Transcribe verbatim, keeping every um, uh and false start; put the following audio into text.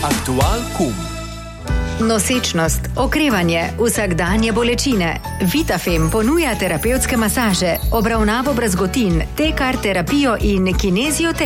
Aktual kum. Nosečnost, okrevanje, vsakdanje bolečine. Vitafem ponuja terapevtske masaže, obravnavo brazgotin, tekar terapijo in kinezioterapije.